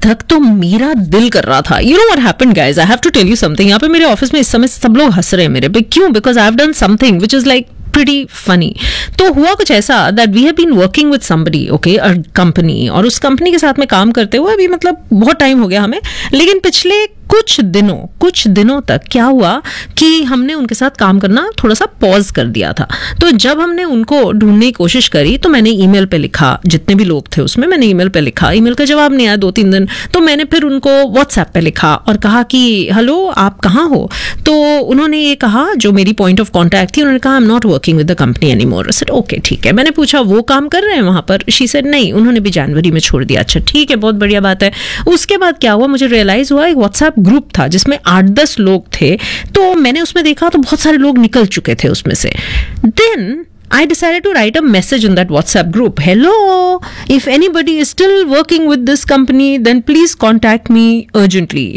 तक तो मेरा दिल कर रहा था. You know what happened, guys? I have to tell you something. यहाँ पे मेरे ऑफिस में इस समय सब लोग हंस रहे हैं मेरे पे. क्यों? Because I have done something which is like pretty funny. तो हुआ कुछ ऐसा that we have been working with somebody, okay, a company, और उस कंपनी के साथ में काम करते हुए अभी मतलब बहुत टाइम हो गया हमें, लेकिन पिछले कुछ दिनों तक क्या हुआ कि हमने उनके साथ काम करना थोड़ा सा पॉज कर दिया था. तो जब हमने उनको ढूंढने की कोशिश करी तो मैंने ईमेल पे लिखा, जितने भी लोग थे उसमें मैंने ईमेल पे लिखा, ईमेल का जवाब नहीं आया 2-3 दिन. तो मैंने फिर उनको व्हाट्सएप पे लिखा और कहा कि हेलो आप कहाँ हो. तो उन्होंने ये कहा, जो मेरी पॉइंट ऑफ कॉन्टैक्ट थी, उन्होंने कहा I am not working with the company any more. Said okay ठीक है. मैंने पूछा वो काम कर रहे हैं वहां पर. शी सेड नहीं, उन्होंने भी जनवरी में छोड़ दिया. अच्छा ठीक है, बहुत बढ़िया बात है. उसके बाद क्या हुआ, मुझे रियलाइज हुआ एक व्हाट्सएप ग्रुप था जिसमें 8-10 लोग थे. तो मैंने उसमें देखा तो बहुत सारे लोग निकल चुके थे उसमें से. Then I decided to write a message in that WhatsApp group. Hello, if anybody is still working with this company, then please contact me urgently.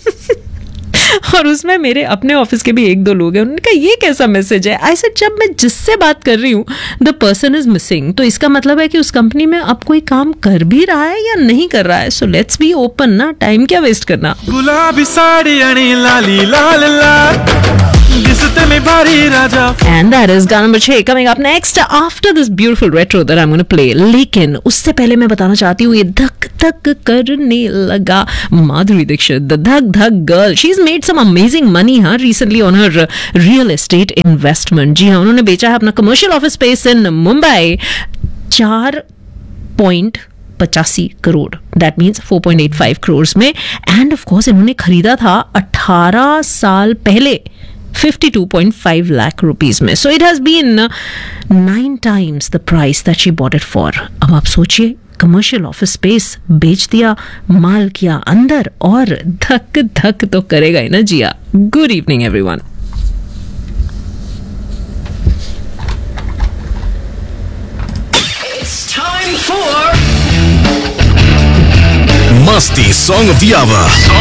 और उसमें मेरे अपने ऑफिस के भी 1-2 लोग हैं. उन्होंने कहा ये कैसा मैसेज है. ऐसे जब मैं जिससे बात कर रही हूँ द पर्सन इज मिसिंग, तो इसका मतलब है कि उस कंपनी में अब कोई काम कर भी रहा है या नहीं कर रहा है. सो लेट्स बी ओपन ना, टाइम क्या वेस्ट करना. गुलाबी साड़ी अणी लाली लाल लाल दिसते में भारी राजा. And that is गाना number 6 coming up next after this beautiful retro that I'm going to play. लेकिन उससे पहले मैं बताना चाहती हूँ, ये धक धक करने लगा माधुरी दीक्षित, द धक धक girl. She is made some amazing money recently on her real estate investment. जी हाँ, उन्होंने बेचा है अपना commercial office space in Mumbai 4.85 crore, that means 4.85 crore में. एंड ऑफ कोर्स इन्होंने खरीदा था 18 साल पहले 52.5 lakh rupees में. So it has been 9 times the price that she bought it for. अब आप सोचिए, कमर्शियल ऑफिस स्पेस बेच दिया, माल किया अंदर, और धक धक तो करेगा ही ना जिया. Good evening everyone. It's time for Masti Song of the Hour.